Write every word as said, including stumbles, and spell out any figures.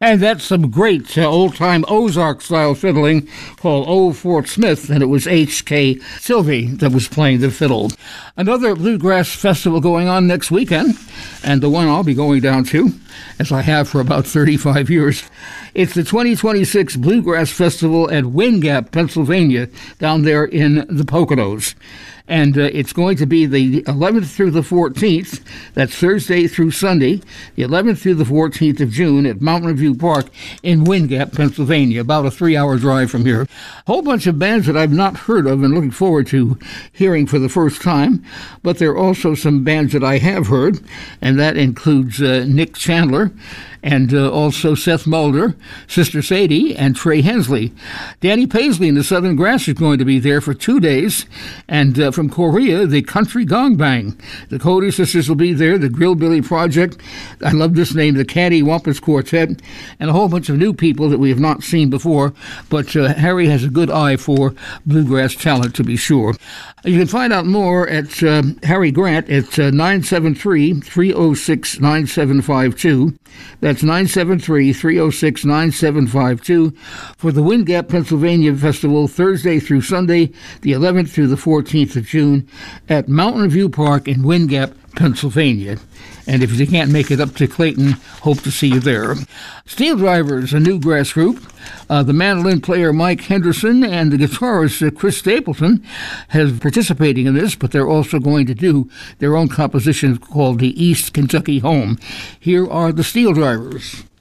And that's some great uh, old-time Ozark-style fiddling called Old Fort Smith, and it was H K. Sylvie that was playing the fiddle. Another bluegrass festival going on next weekend, and the one I'll be going down to, as I have for about thirty-five years. It's the twenty twenty-six Bluegrass Festival at Wind Gap, Pennsylvania, down there in the Poconos. And uh, it's going to be the eleventh through the fourteenth. That's Thursday through Sunday, the eleventh through the fourteenth of June at Mountain View Park in Wind Gap, Pennsylvania, about a three-hour drive from here. A whole bunch of bands that I've not heard of and looking forward to hearing for the first time, but there are also some bands that I have heard, and that includes uh, Nick Chandler, and uh, also Seth Mulder, Sister Sadie, and Trey Hensley. Danny Paisley and the Southern Grass is going to be there for two days, and uh, from Korea, the Country Gong Bang. The Cody Sisters will be there, the Grillbilly Project, I love this name, the Caddy Wampus Quartet, and a whole bunch of new people that we have not seen before, but uh, Harry has a good eye for bluegrass talent, to be sure. You can find out more at uh, Harry Grant at uh, nine seven three, three oh six, nine seven five two. That's nine seven three, three oh six, nine seven five two for the Wind Gap, Pennsylvania Festival, Thursday through Sunday, the eleventh through the fourteenth of June at Mountain View Park in Wind Gap, Pennsylvania. And if you can't make it up to Clayton, hope to see you there. Steel Drivers, a new grass group. Uh, the mandolin player Mike Henderson and the guitarist uh, Chris Stapleton have participating in this, but they're also going to do their own composition called the East Kentucky Home. Here are the Steel Drivers.